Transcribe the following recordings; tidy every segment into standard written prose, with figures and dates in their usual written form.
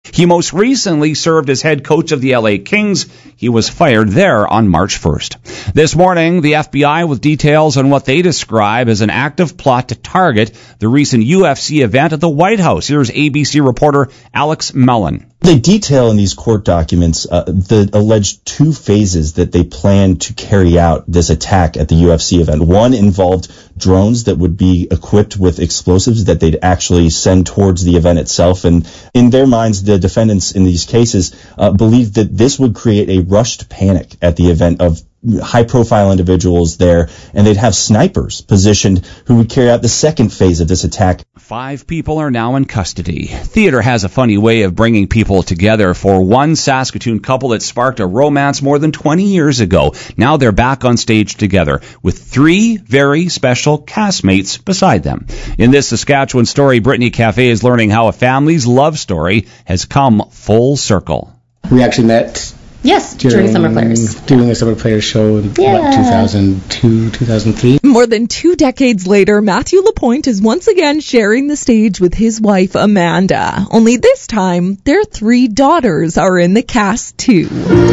He most recently served as head coach of the LA Kings. He was fired there on March 1st. This morning, the FBI with details on what they describe as an active plot to target the recent UFC event at the White House. Here's ABC reporter Alex Mellon. They detail in these court documents the alleged two phases that they plan to carry out this attack at the UFC event. One involved drones that would be equipped with explosives that they'd actually send towards the event itself. And in their minds, the defendants in these cases believed that this would create a rushed panic at the event of high-profile individuals there, and they'd have snipers positioned who would carry out the second phase of this attack. 5 people are now in custody. Theater has a funny way of bringing people together. For one Saskatoon couple that sparked a romance more than 20 years ago, now they're back on stage together with 3 very special castmates beside them. In this Saskatchewan story, Brittany Cafe is learning how a family's love story has come full circle. We actually met during Summer Players. Doing the Summer Players show in 2002, 2003. More than 2 decades later, Matthew Lapointe is once again sharing the stage with his wife, Amanda. Only this time, their 3 daughters are in the cast, too.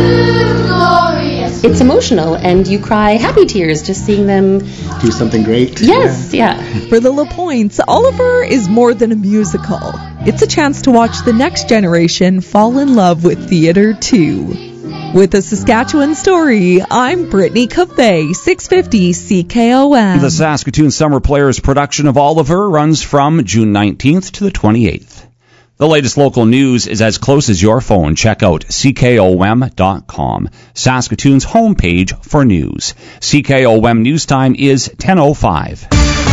It's emotional, and you cry happy tears just seeing them do something great. Yes, yeah. For the Lapointes, Oliver is more than a musical. It's a chance to watch the next generation fall in love with theater, too. With a Saskatchewan story, I'm Brittany Cafe, 650 CKOM. The Saskatoon Summer Players production of Oliver runs from June 19th to the 28th. The latest local news is as close as your phone. Check out CKOM.com, Saskatoon's homepage for news. CKOM news time is 10:05.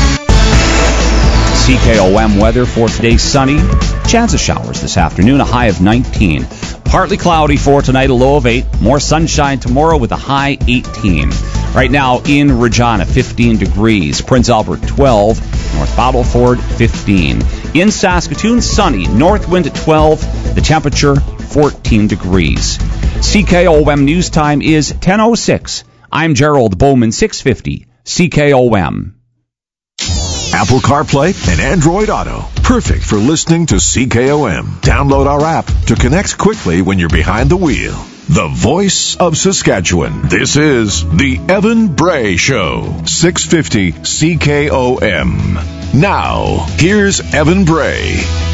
CKOM weather for today: sunny, chance of showers this afternoon, a high of 19. Partly cloudy for tonight, a low of 8. More sunshine tomorrow with a high 18. Right now in Regina, 15 degrees. Prince Albert, 12. North Battleford, 15. In Saskatoon, sunny. North wind at 12. The temperature, 14 degrees. CKOM news time is 10:06. I'm Gerald Bowman, 650 CKOM. Apple CarPlay and Android Auto. Perfect for listening to CKOM. Download our app to connect quickly when you're behind the wheel. The voice of Saskatchewan. This is the Evan Bray Show. 650 CKOM. Now, here's Evan Bray.